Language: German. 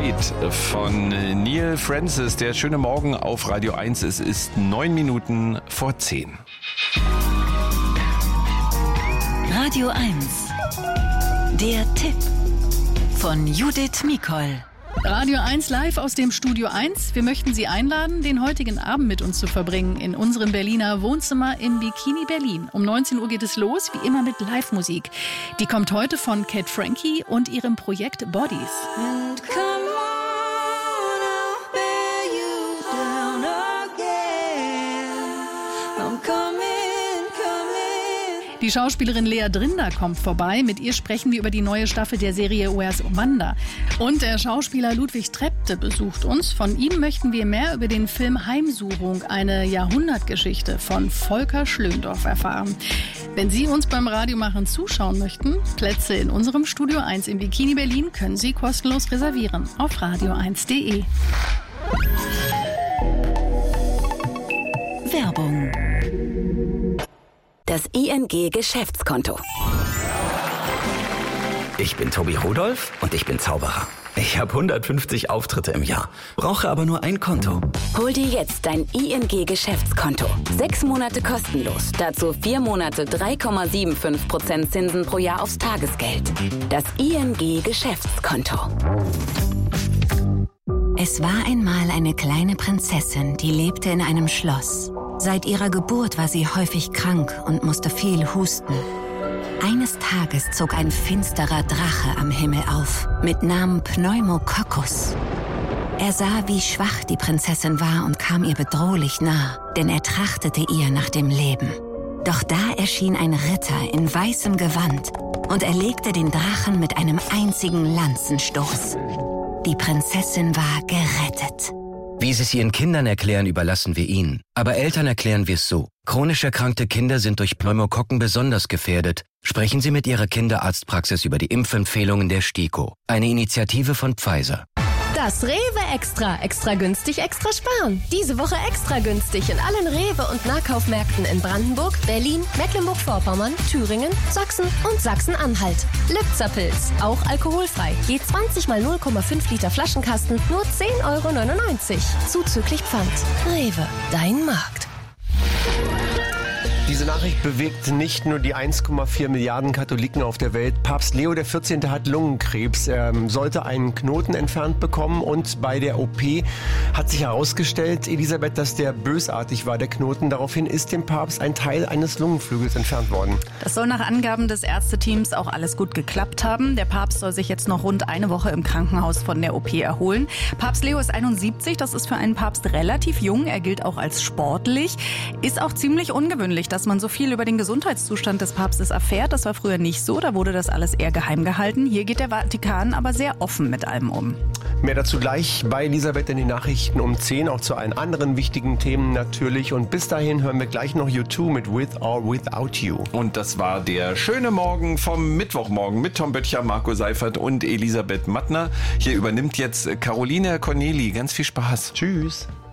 Light von Neil Francis. Der schöne Morgen auf Radio 1. Es ist 9 Minuten vor 10. Radio 1. Der Tipp von Judith Mikol. Radio 1 live aus dem Studio 1. Wir möchten Sie einladen, den heutigen Abend mit uns zu verbringen in unserem Berliner Wohnzimmer im Bikini Berlin. Um 19 Uhr geht es los, wie immer mit Live-Musik. Die kommt heute von Cat Frankie und ihrem Projekt Bodies. Die Schauspielerin Lea Drinder kommt vorbei. Mit ihr sprechen wir über die neue Staffel der Serie Where's Wanda. Und der Schauspieler Ludwig Trepte besucht uns. Von ihm möchten wir mehr über den Film Heimsuchung, eine Jahrhundertgeschichte von Volker Schlöndorff erfahren. Wenn Sie uns beim Radiomachen zuschauen möchten, Plätze in unserem Studio 1 im Bikini Berlin können Sie kostenlos reservieren auf radio1.de. Werbung. Das ING-Geschäftskonto. Ich bin Tobi Rudolph und ich bin Zauberer. Ich habe 150 Auftritte im Jahr, brauche aber nur ein Konto. Hol dir jetzt dein ING-Geschäftskonto. 6 Monate kostenlos. Dazu 4 Monate 3,75% Zinsen pro Jahr aufs Tagesgeld. Das ING-Geschäftskonto. Es war einmal eine kleine Prinzessin, die lebte in einem Schloss. Seit ihrer Geburt war sie häufig krank und musste viel husten. Eines Tages zog ein finsterer Drache am Himmel auf, mit Namen Pneumococcus. Er sah, wie schwach die Prinzessin war und kam ihr bedrohlich nah, denn er trachtete ihr nach dem Leben. Doch da erschien ein Ritter in weißem Gewand und erlegte den Drachen mit einem einzigen Lanzenstoß. Die Prinzessin war gerettet. Wie Sie es Ihren Kindern erklären, überlassen wir Ihnen. Aber Eltern erklären wir es so. Chronisch erkrankte Kinder sind durch Pneumokokken besonders gefährdet. Sprechen Sie mit Ihrer Kinderarztpraxis über die Impfempfehlungen der STIKO. Eine Initiative von Pfizer. Das Rewe Extra. Extra günstig, extra sparen. Diese Woche extra günstig in allen Rewe- und Nahkaufmärkten in Brandenburg, Berlin, Mecklenburg-Vorpommern, Thüringen, Sachsen und Sachsen-Anhalt. Lübzer-Pilz, auch alkoholfrei. Je 20 mal 0,5 Liter Flaschenkasten, nur 10,99 € zuzüglich Pfand. Rewe, dein Markt. Diese Nachricht bewegt nicht nur die 1,4 Milliarden Katholiken auf der Welt. Papst Leo XIV. Hat Lungenkrebs. Er sollte einen Knoten entfernt bekommen und bei der OP hat sich herausgestellt, Elisabeth, dass der bösartig war, der Knoten. Daraufhin ist dem Papst ein Teil eines Lungenflügels entfernt worden. Das soll nach Angaben des Ärzteteams auch alles gut geklappt haben. Der Papst soll sich jetzt noch rund eine Woche im Krankenhaus von der OP erholen. Papst Leo ist 71, das ist für einen Papst relativ jung. Er gilt auch als sportlich. Ist auch ziemlich ungewöhnlich, dass man so viel über den Gesundheitszustand des Papstes erfährt. Das war früher nicht so, da wurde das alles eher geheim gehalten. Hier geht der Vatikan aber sehr offen mit allem um. Mehr dazu gleich bei Elisabeth in den Nachrichten um 10, auch zu allen anderen wichtigen Themen natürlich. Und bis dahin hören wir gleich noch U2 mit With or Without You. Und das war der schöne Morgen vom Mittwochmorgen mit Tom Böttcher, Marco Seifert und Elisabeth Mattner. Hier übernimmt jetzt Caroline Corneli. Ganz viel Spaß. Tschüss.